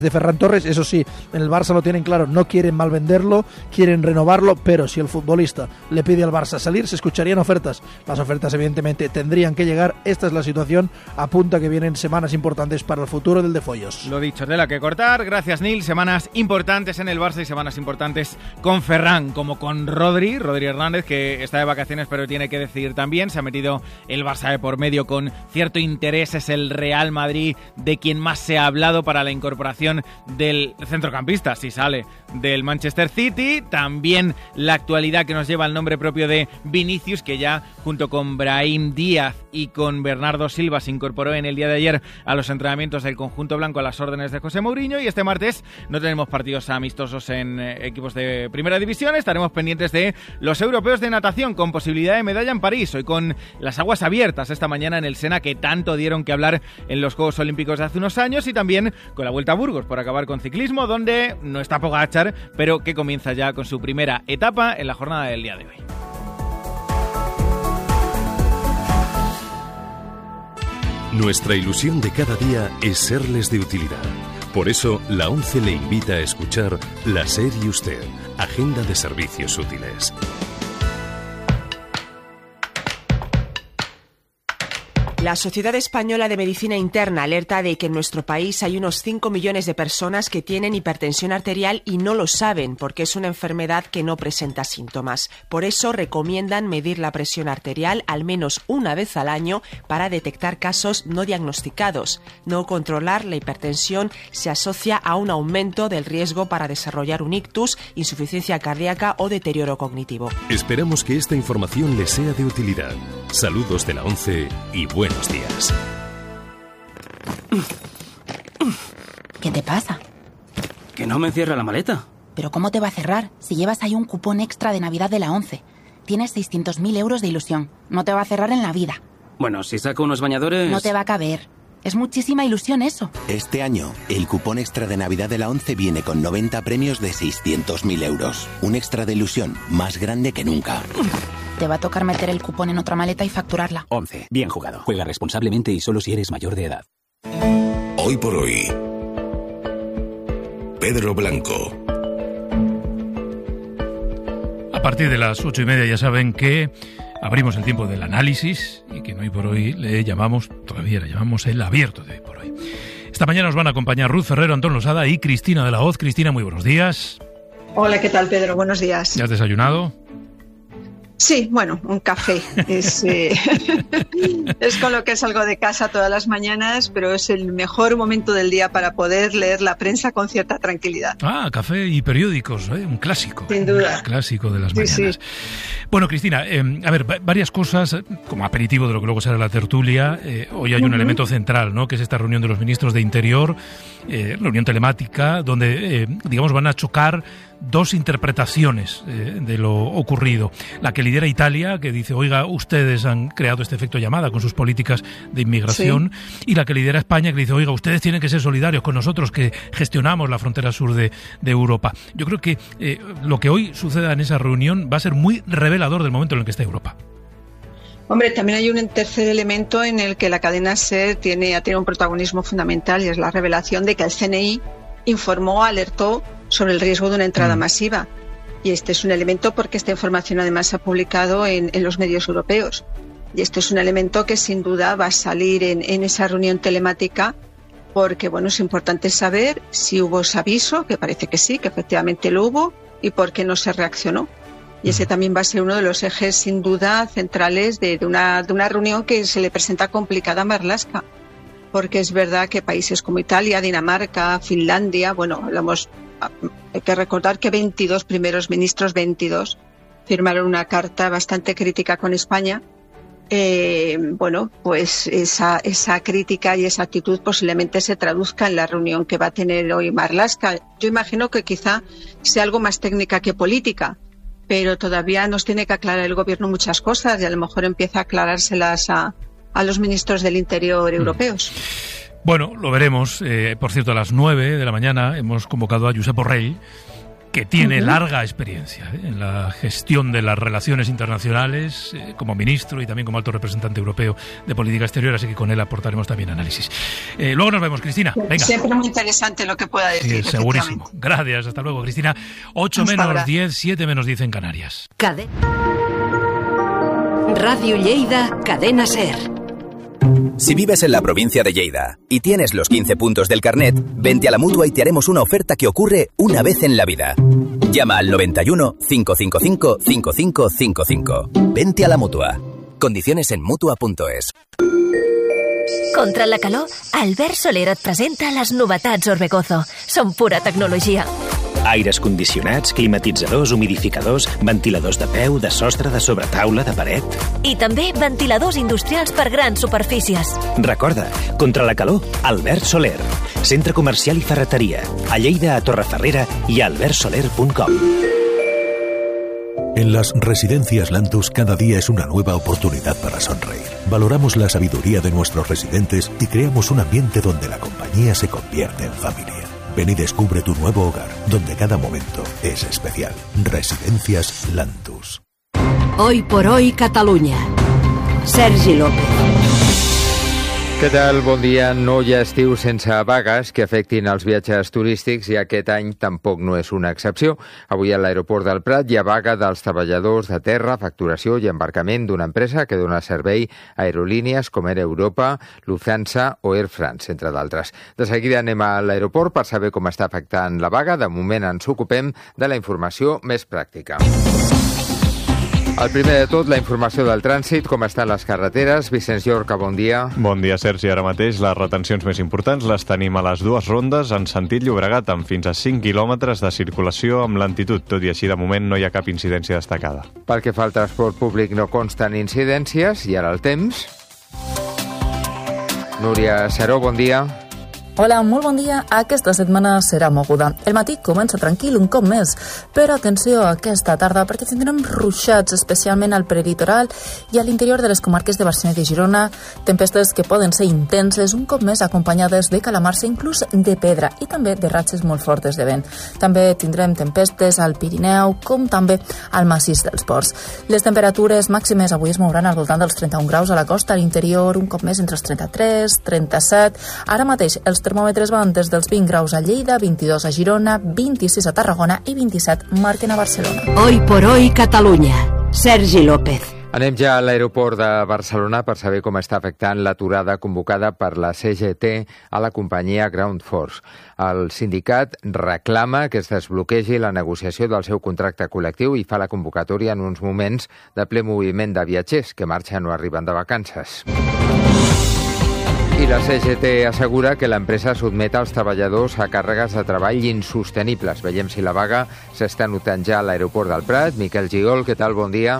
de Ferran Torres. Eso sí, en el Barça lo tienen claro, no quieren mal venderlo, quieren renovarlo, pero si el futbolista le pide al Barça salir, se escucharían ofertas. Las ofertas evidentemente tendrían que llegar. Esta es la situación, apunta que vienen semanas importantes para el futuro del De Follos. Lo dicho, tela que cortar. Gracias, Nil. Semanas importantes en el Barça y semanas importantes con Ferran, como con Rodri Hernández, que está de vacaciones pero tiene que decidir también. Se ha metido el Barça de por medio con cierto interés. Es el Real Madrid de quien más se ha hablado para la incorporación del centrocampista, si sale del Manchester City. También la actualidad que nos lleva al nombre propio de Vinicius, que ya junto con Brahim Díaz y con Bernardo Silva se incorporó en el día de ayer a los entrenamientos del conjunto blanco a las órdenes de José Mourinho. Y este martes no tenemos partidos amistosos en equipos de primera división. Estaremos pendientes de los europeos de natación con posibilidad de medalla en París. Hoy con las aguas abiertas esta mañana en el Sena, que tanto dieron que hablar en los Juegos Olímpicos de hace unos años, y también con la Vuelta a Burgos, por acabar con ciclismo, donde no está Pogačar, pero que comienza ya con su primera etapa en la jornada del día de hoy. Nuestra ilusión de cada día es serles de utilidad. Por eso, la ONCE le invita a escuchar La SER y Usted, Agenda de Servicios Útiles. La Sociedad Española de Medicina Interna alerta de que en nuestro país hay unos 5 millones de personas que tienen hipertensión arterial y no lo saben porque es una enfermedad que no presenta síntomas. Por eso recomiendan medir la presión arterial al menos una vez al año para detectar casos no diagnosticados. No controlar la hipertensión se asocia a un aumento del riesgo para desarrollar un ictus, insuficiencia cardíaca o deterioro cognitivo. Esperamos que esta información les sea de utilidad. Saludos de la ONCE y buenos días. ¿Qué te pasa? Que no me cierra la maleta. ¿Pero cómo te va a cerrar si llevas ahí un cupón extra de Navidad de la ONCE? Tienes 600.000 euros de ilusión. No te va a cerrar en la vida. Bueno, si saco unos bañadores... No te va a caber. Es muchísima ilusión eso. Este año, el cupón extra de Navidad de la ONCE viene con 90 premios de 600.000 euros. Un extra de ilusión más grande que nunca. Te va a tocar meter el cupón en otra maleta y facturarla. 11. Bien jugado. Juega responsablemente y solo si eres mayor de edad. Hoy por hoy, Pedro Blanco. A partir de las 8:30 ya saben que abrimos el tiempo del análisis y que en Hoy por Hoy todavía le llamamos el abierto de Hoy por Hoy. Esta mañana nos van a acompañar Ruth Ferrero, Antón Losada y Cristina de la Hoz. Cristina, muy buenos días. Hola, ¿qué tal, Pedro? Buenos días. ¿Ya has desayunado? Sí, bueno, un café. Es con lo que salgo de casa todas las mañanas, pero es el mejor momento del día para poder leer la prensa con cierta tranquilidad. Ah, café y periódicos, un clásico. Sin duda. Un clásico de las mañanas. Sí. Bueno, Cristina, a ver, varias cosas como aperitivo de lo que luego será la tertulia. Hoy hay un elemento central, ¿no?, que es esta reunión de los ministros de Interior, reunión telemática, donde, digamos, van a chocar dos interpretaciones de lo ocurrido. La que lidera Italia, que dice, oiga, ustedes han creado este efecto llamada con sus políticas de inmigración, sí. Y la que lidera España, que dice, oiga, ustedes tienen que ser solidarios con nosotros que gestionamos la frontera sur de Europa. Yo creo que lo que hoy suceda en esa reunión va a ser muy revelador del momento en el que está Europa. Hombre, también hay un tercer elemento en el que la cadena SER ha tenido un protagonismo fundamental, y es la revelación de que el CNI alertó sobre el riesgo de una entrada masiva. Y este es un elemento porque esta información además se ha publicado en los medios europeos. Y esto es un elemento que sin duda va a salir en esa reunión telemática, porque bueno, es importante saber si hubo ese aviso, que parece que sí, que efectivamente lo hubo, y por qué no se reaccionó. Y ese también va a ser uno de los ejes sin duda centrales de una reunión que se le presenta complicada a Marlaska. Porque es verdad que países como Italia, Dinamarca, Finlandia, bueno, hay que recordar que 22 primeros ministros, 22, firmaron una carta bastante crítica con España. Bueno, pues esa crítica y esa actitud posiblemente se traduzca en la reunión que va a tener hoy Marlaska. Yo imagino que quizá sea algo más técnica que política, pero todavía nos tiene que aclarar el gobierno muchas cosas y a lo mejor empieza a aclarárselas a los ministros del Interior europeos. Bueno, lo veremos. Por cierto, a las 9 de la mañana hemos convocado a Josep Borrell, que tiene larga experiencia en la gestión de las relaciones internacionales como ministro y también como alto representante europeo de política exterior, así que con él aportaremos también análisis. Luego nos vemos, Cristina. Venga. Siempre muy interesante lo que pueda decir. Sí, segurísimo. Gracias, hasta luego, Cristina. 8 menos 10, 7 menos 10 en Canarias. Radio Lleida, Cadena SER. Si vives en la provincia de Lleida y tienes los 15 puntos del carnet, vente a la Mutua y te haremos una oferta que ocurre una vez en la vida. Llama al 91 555 5555. Vente a la Mutua. Condiciones en Mutua.es. Contra la calor, Albert Soler et presenta les novetats Orbegozo. Són pura tecnologia. Aires condicionats, climatitzadors, humidificadors, ventiladors de peu, de sostre, de sobretaula, de paret. I també ventiladors industrials per grans superfícies. Recorda, contra la calor, Albert Soler. Centre comercial i ferreteria. A Lleida, a Torreferrera i a albertsoler.com. En las residencias Lantus cada día es una nueva oportunidad para sonreír. Valoramos la sabiduría de nuestros residentes y creamos un ambiente donde la compañía se convierte en familia. Ven y descubre tu nuevo hogar, donde cada momento es especial. Residencias Lantus. Hoy por hoy, Catalunya. Sergi López. Què tal? Bon dia. No hi ha estiu sense vagues que afectin els viatges turístics i aquest any tampoc no és una excepció. Avui a l'aeroport del Prat hi ha vaga dels treballadors de terra, facturació i embarcament d'una empresa que dona servei a aerolínies com Air Europa, Lufthansa o Air France, entre d'altres. De seguida anem a l'aeroport per saber com està afectant la vaga. De moment ens ocupem de la informació més pràctica. El primer de tot, la informació del trànsit, com estan les carreteres. Vicenç Llorca, bon dia. Bon dia, Sergi. Ara mateix les retencions més importants les tenim a les dues rondes en sentit Llobregat, amb fins a 5 quilòmetres de circulació amb lentitud. Tot i així, de moment, no hi ha cap incidència destacada. Pel que fa al transport públic no consten incidències. I ara el temps. Núria Seró, bon dia. Hola, molt bon dia. Aquesta setmana serà moguda. El matí comença tranquil un cop més, però atenció aquesta tarda perquè tindrem ruixats, especialment al prelitoral i a l'interior de les comarques de Barcelona i de Girona, tempestes que poden ser intenses, un cop més acompanyades de calamarsa, inclús de pedra, i també de ratxes molt fortes de vent. També tindrem tempestes al Pirineu, com també al massís dels Ports. Les temperatures màximes avui es mouran al voltant dels 31 graus a la costa, a l'interior un cop més entre els 33, 37. Ara mateix els termòmetres van des dels 20 graus a Lleida, 22 a Girona, 26 a Tarragona i 27 marquen a Barcelona. Hoy por hoy, Catalunya. Sergi López. Anem ja a l'aeroport de Barcelona per saber com està afectant l'aturada convocada per la CGT a la companyia Ground Force. El sindicat reclama que es desbloquegi la negociació del seu contracte col·lectiu i fa la convocatòria en uns moments de ple moviment de viatgers que marxen o arriben de vacances. I la CGT assegura que l'empresa sotmet els treballadors a càrregues de treball insostenibles. Veiem si la vaga s'està notant ja a l'aeroport del Prat. Miquel Gigol, què tal? Bon dia.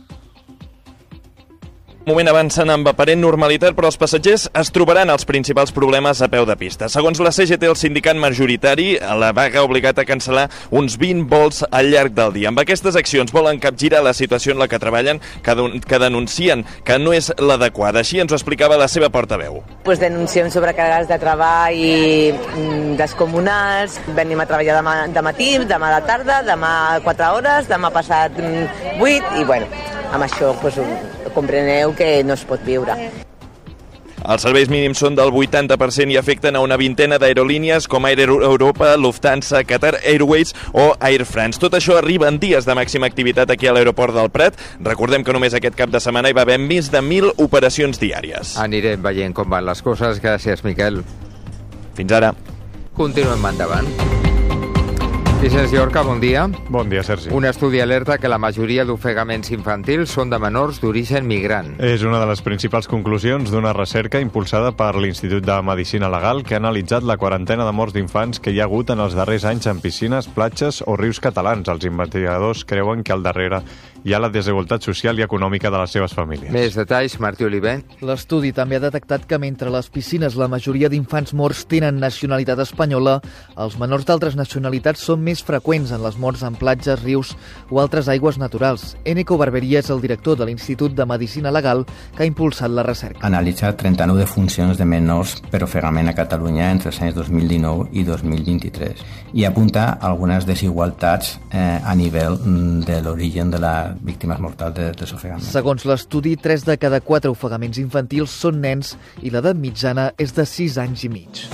Moment avançant amb aparent normalitat, però els passatgers es trobaran els principals problemes a peu de pista. Segons la CGT, el sindicat majoritari, la vaga ha obligat a cancel·lar uns 20 vols al llarg del dia. Amb aquestes accions volen capgirar la situació en la que treballen, que denuncien que no és l'adequada. Així ens ho explicava la seva portaveu. Denunciem sobrecàrregues de treball descomunals, venim a treballar de matí, demà a la tarda, demà 4 hores, demà passat 8, i bueno, amb això compreneu que no es pot viure. Els serveis mínims són del 80% i afecten a una vintena d'aerolínies com Air Europa, Lufthansa, Qatar Airways o Air France. Tot això arriba en dies de màxima activitat aquí a l'aeroport del Prat. Recordem que només aquest cap de setmana hi va haver més de 1.000 operacions diàries. Anirem veient com van les coses. Gràcies, Miquel. Fins ara. Continuem endavant. Vicenç Llorca, bon dia. Bon dia, Sergi. Un estudi alerta que la majoria d'ofegaments infantils són de menors d'origen migrant. És una de les principals conclusions d'una recerca impulsada per l'Institut de Medicina Legal que ha analitzat la quarantena de morts d'infants que hi ha hagut en els darrers anys en piscines, platges o rius catalans. Els investigadors creuen que al darrere i a la desigualtat social i econòmica de les seves famílies. Més detalls, Martí Oliver. L'estudi també ha detectat que mentre a les piscines la majoria d'infants morts tenen nacionalitat espanyola, els menors d'altres nacionalitats són més freqüents en les morts en platges, rius o altres aigües naturals. Eneco Barberia és el director de l'Institut de Medicina Legal que ha impulsat la recerca. Analitzar 39 defuncions de menors per ofegament a Catalunya entre els anys 2019 i 2023 i apuntar algunes desigualtats a nivell de l'origen de les víctimes mortals dels ofegaments. Segons l'estudi, 3 de cada 4 ofegaments infantils són nens i l'edat mitjana és de 6 anys i mig.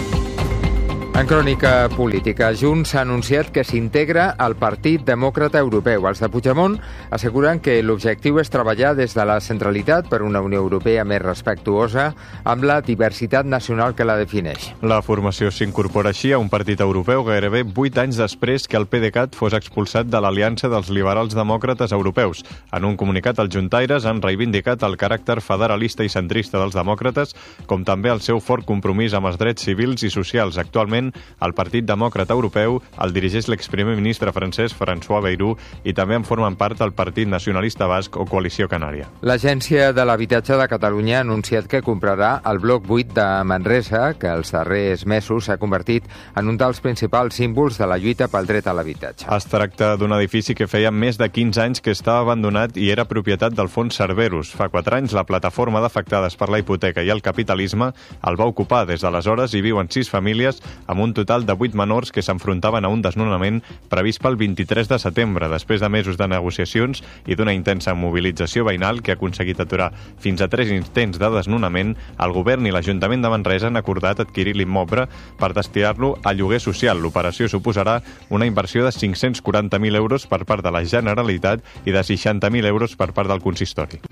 En crònica política, Junts ha anunciat que s'integra al Partit Demòcrata Europeu. Els de Puigdemont asseguren que l'objectiu és treballar des de la centralitat per una Unió Europea més respectuosa amb la diversitat nacional que la defineix. La formació s'incorpora així a un partit europeu gairebé 8 anys després que el PDeCAT fos expulsat de l'Aliança dels Liberals Demòcrates Europeus. En un comunicat, els juntaires han reivindicat el caràcter federalista i centrista dels demòcrates, com també el seu fort compromís amb els drets civils i socials. Actualment, el Partit Demòcrata Europeu el dirigeix l'exprimer ministre francès François Bayrou i també en formen part el Partit Nacionalista Basc o Coalició Canària. L'Agència de l'Habitatge de Catalunya ha anunciat que comprarà el bloc 8 de Manresa, que els darrers mesos s'ha convertit en un dels principals símbols de la lluita pel dret a l'habitatge. Es tracta d'un edifici que feia més de 15 anys que estava abandonat i era propietat del fons Cerberus. Fa 4 anys, la plataforma d'afectades per la hipoteca i el capitalisme el va ocupar. Des d'aleshores hi viuen 6 famílies amb un total de 8 menors que s'enfrontaven a un desnonament previst pel 23 de setembre, després de mesos de negociacions i d'una intensa mobilització veïnal que ha aconseguit aturar fins a 3 intents de desnonament. El govern i l'Ajuntament de Manresa han acordat adquirir l'immoble per destinar-lo a lloguer social. L'operació suposarà una inversió de 540.000 euros per part de la Generalitat i de 60.000 euros per part del consistori.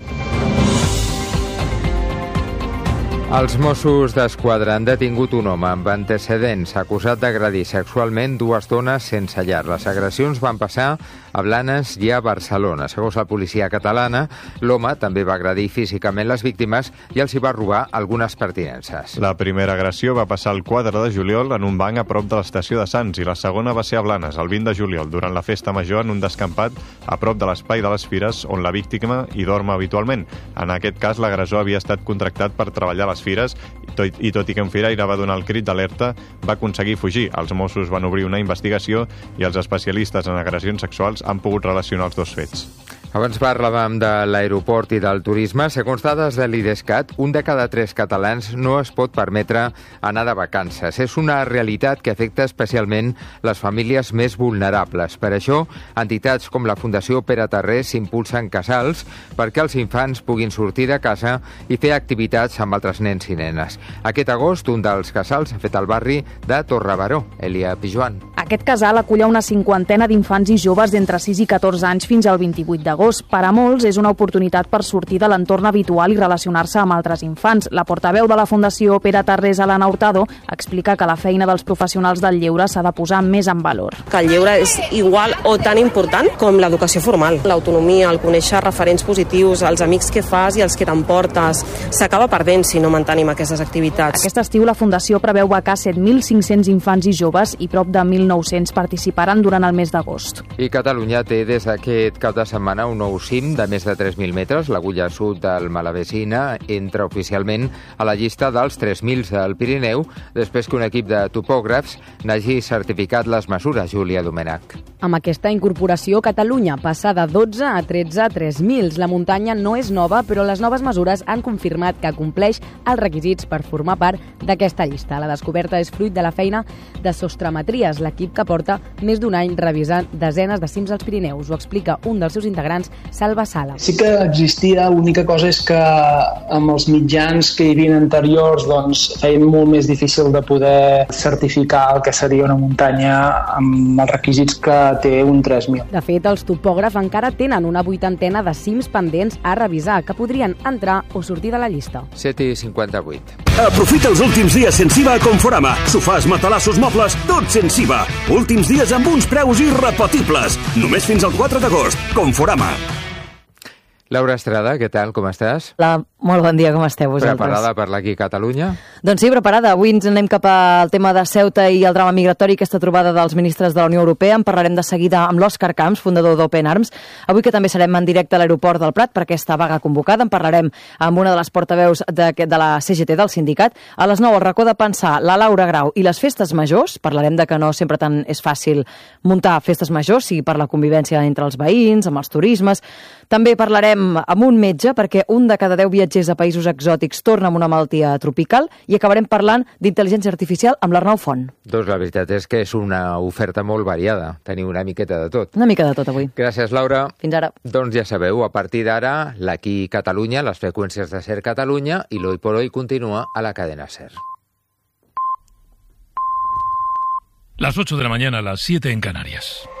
Els Mossos d'Esquadra han detingut un home amb antecedents acusat d'agredir sexualment 2 dones sense llar. Les agressions van passar a Blanes i a Barcelona. Segons la policia catalana, l'home també va agredir físicament les víctimes i els hi va robar algunes pertinences. La primera agressió va passar el 4 de juliol en un banc a prop de l'estació de Sants i la segona va ser a Blanes el 20 de juliol durant la festa major en un descampat a prop de l'espai de les Fires on la víctima hi dorm habitualment. En aquest cas, l'agressor havia estat contractat per treballar a les Fires i tot i que en Firaire va donar el crit d'alerta, va aconseguir fugir. Els Mossos van obrir una investigació i els especialistes en agressions sexuals han pogut relacionar els 2 fets. Abans parlàvem de l'aeroport i del turisme. Segons dades de l'IDESCAT, 1 de cada 3 catalans no es pot permetre anar de vacances. És una realitat que afecta especialment les famílies més vulnerables. Per això, entitats com la Fundació Pere Tarrés impulsen casals perquè els infants puguin sortir de casa i fer activitats amb altres nens i nenes. Aquest agost, un dels casals ha fet al barri de Torrebaró. Elia Pijuan. Aquest casal acull una 50ena d'infants i joves d'entre 6 i 14 anys fins al 28 d'agost. Per a molts és una oportunitat per sortir de l'entorn habitual i relacionar-se amb altres infants. La portaveu de la Fundació Pere Tarrés, Alana Hurtado, explica que la feina dels professionals del lleure s'ha de posar més en valor. Que el lleure és igual o tan important com l'educació formal. L'autonomia, el conèixer referents positius, els amics que fas i els que t'emportes, s'acaba perdent si no mantenim aquestes activitats. Aquest estiu la Fundació preveu becar 7.500 infants i joves i prop de 1.900 participaran durant el mes d'agost. I Catalunya té des d'aquest cap de setmana un nou cim de més de 3.000 metres. L'Agulla Sud del Malavesina entra oficialment a la llista dels 3.000 del Pirineu després que un equip de topògrafs n'hagi certificat les mesures. Júlia Domènech. Amb aquesta incorporació, Catalunya passa de 12 a 13 3.000. La muntanya no és nova, però les noves mesures han confirmat que compleix els requisits per formar part d'aquesta llista. La descoberta és fruit de la feina de Sostremetries, l'equip que porta més d'un any revisant desenes de cims als Pirineus. Ho explica un dels seus integrants, Salva Sala. Sí que existia, l'única cosa és que amb els mitjans que hi havia anteriors doncs feien molt més difícil de poder certificar el que seria una muntanya amb els requisits que té un 3.000. De fet, els topògrafs encara tenen una 80ena de cims pendents a revisar que podrien entrar o sortir de la llista. 7:58. Aprofita els últims dies sense IVA a Conforama. Sofàs, matalassos, mobles, tot sense IVA. Últims dies amb uns preus irrepetibles. Només fins al 4 d'agost. Conforama. Laura Estrada, què tal? Com estàs? Molt bon dia, com esteu vosaltres? Preparada per l'Aquí Catalunya? Doncs sí, preparada. Avui ens anem cap al tema de Ceuta i el drama migratori, aquesta trobada dels ministres de la Unió Europea. En parlarem de seguida amb l'Òscar Camps, fundador d'Open Arms. Avui que també serem en directe a l'aeroport del Prat per aquesta vaga convocada. En parlarem amb una de les portaveus de la CGT, del sindicat. A les 9 al racó de pensar, la Laura Grau i les festes majors. Parlarem de que no sempre tant és fàcil muntar festes majors, sigui per la convivència entre els veïns, amb els turismes. També parlarem amb un metge perquè un de cada 10 viatgers a països exòtics torna amb una malaltia tropical i acabarem parlant d'intel·ligència artificial amb l'Arnau Font. Doncs la veritat és que és una oferta molt variada. Teniu una miqueta de tot. Una mica de tot avui. Gràcies, Laura. Fins ara. Doncs ja sabeu, a partir d'ara, l'Aquí Catalunya, les freqüències de SER Catalunya i l'Hoy por Hoy continua a la cadena SER. Las 8 de la mañana, las 7 en Canarias.